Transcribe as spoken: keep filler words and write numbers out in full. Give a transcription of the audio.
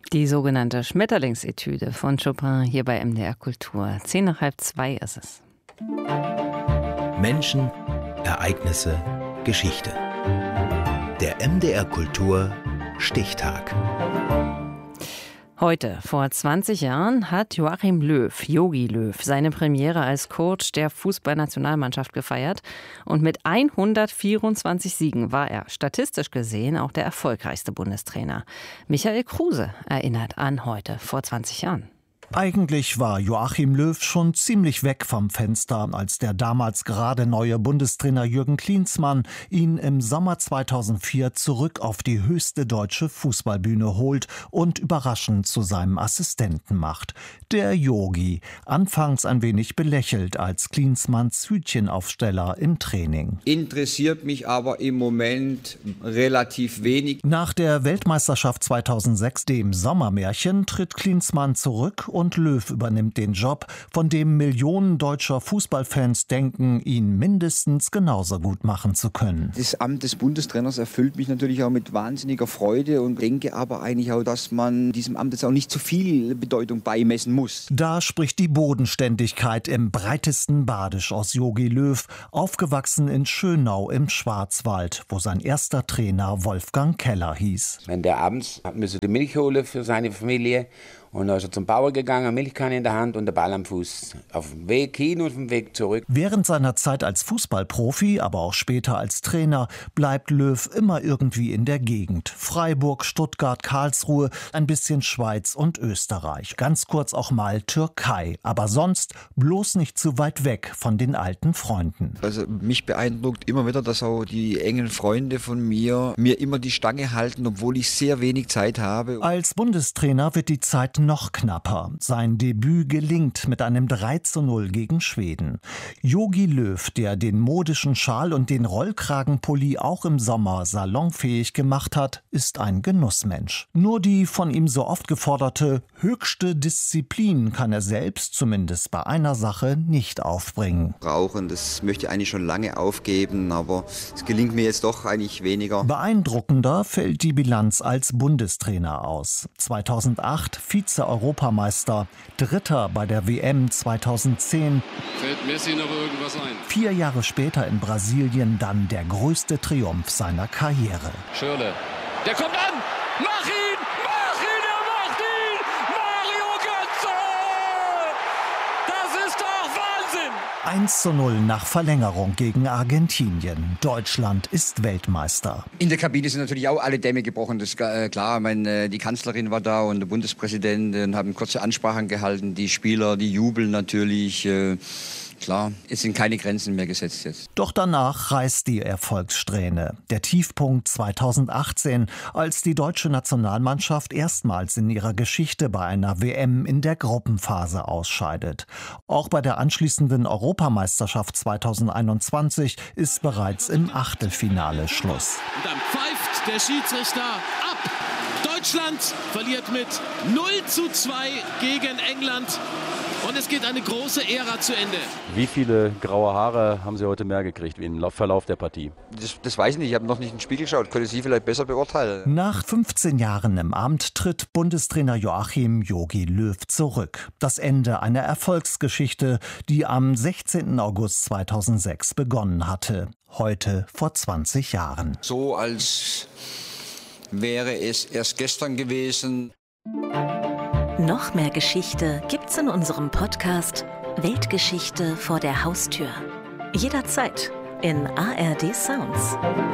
Die sogenannte Schmetterlingsetüde von Chopin hier bei M D R Kultur. Zehn nach halb zwei ist es. Menschen, Ereignisse, Geschichte. Der M D R Kultur Stichtag. Heute, vor zwanzig Jahren, hat Joachim Löw, Jogi Löw, seine Premiere als Coach der Fußballnationalmannschaft gefeiert. Und mit hundertvierundzwanzig Siegen war er statistisch gesehen auch der erfolgreichste Bundestrainer. Michael Kruse erinnert an heute, vor zwanzig Jahren. Eigentlich war Joachim Löw schon ziemlich weg vom Fenster, als der damals gerade neue Bundestrainer Jürgen Klinsmann ihn im Sommer zweitausendvier zurück auf die höchste deutsche Fußballbühne holt und überraschend zu seinem Assistenten macht. Der Jogi, anfangs ein wenig belächelt als Klinsmanns Hütchenaufsteller im Training. Interessiert mich aber im Moment relativ wenig. Nach der Weltmeisterschaft zweitausendsechs, dem Sommermärchen, tritt Klinsmann zurück und Löw übernimmt den Job, von dem Millionen deutscher Fußballfans denken, ihn mindestens genauso gut machen zu können. Das Amt des Bundestrainers erfüllt mich natürlich auch mit wahnsinniger Freude und denke aber eigentlich auch, dass man diesem Amt jetzt auch nicht zu viel Bedeutung beimessen muss. Da spricht die Bodenständigkeit im breitesten Badisch aus Jogi Löw, aufgewachsen in Schönau im Schwarzwald, wo sein erster Trainer Wolfgang Keller hieß. Wenn der abends müsse die Milch holen für seine Familie. Und dann ist er zum Bauer gegangen, Milchkanne in der Hand und der Ball am Fuß. Auf dem Weg hin und auf dem Weg zurück. Während seiner Zeit als Fußballprofi, aber auch später als Trainer, bleibt Löw immer irgendwie in der Gegend. Freiburg, Stuttgart, Karlsruhe, ein bisschen Schweiz und Österreich. Ganz kurz auch mal Türkei. Aber sonst bloß nicht zu weit weg von den alten Freunden. Also mich beeindruckt immer wieder, dass auch die engen Freunde von mir mir immer die Stange halten, obwohl ich sehr wenig Zeit habe. Als Bundestrainer wird die Zeit noch knapper. Sein Debüt gelingt mit einem drei zu null gegen Schweden. Jogi Löw, der den modischen Schal und den Rollkragenpulli auch im Sommer salonfähig gemacht hat, ist ein Genussmensch. Nur die von ihm so oft geforderte höchste Disziplin kann er selbst, zumindest bei einer Sache, nicht aufbringen. Rauchen, das möchte ich eigentlich schon lange aufgeben, aber es gelingt mir jetzt doch eigentlich weniger. Beeindruckender fällt die Bilanz als Bundestrainer aus. zweitausendacht Vize-Europameister, Dritter bei der W M zweitausendzehn. Fällt Messi noch irgendwas ein? Vier Jahre später in Brasilien dann der größte Triumph seiner Karriere. Schürrle, der kommt an! Mach ihn! Mach ihn! Er macht ihn! Mario Götze! Das ist doch Wahnsinn! eins zu null nach Verlängerung gegen Argentinien. Deutschland ist Weltmeister. In der Kabine sind natürlich auch alle Dämme gebrochen. Das ist äh, klar. Ich meine, die Kanzlerin war da und der Bundespräsident und haben kurze Ansprachen gehalten. Die Spieler, die jubeln natürlich. Äh, Klar, es sind keine Grenzen mehr gesetzt jetzt. Doch danach reißt die Erfolgssträhne. Der Tiefpunkt zweitausendachtzehn, als die deutsche Nationalmannschaft erstmals in ihrer Geschichte bei einer W M in der Gruppenphase ausscheidet. Auch bei der anschließenden Europameisterschaft zweitausendeinundzwanzig ist bereits im Achtelfinale Schluss. Und dann pfeift der Schiedsrichter ab. Deutschland verliert mit null zu zwei gegen England. Und es geht eine große Ära zu Ende. Wie viele graue Haare haben Sie heute mehr gekriegt wie im Verlauf der Partie? Das, das weiß ich nicht, ich habe noch nicht in den Spiegel geschaut. Können Sie vielleicht besser beurteilen? Nach fünfzehn Jahren im Amt tritt Bundestrainer Joachim Jogi Löw zurück. Das Ende einer Erfolgsgeschichte, die am sechzehnten August zweitausendsechs begonnen hatte. Heute vor zwanzig Jahren. So als wäre es erst gestern gewesen. Noch mehr Geschichte gibt's in unserem Podcast Weltgeschichte vor der Haustür. Jederzeit in A R D Sounds.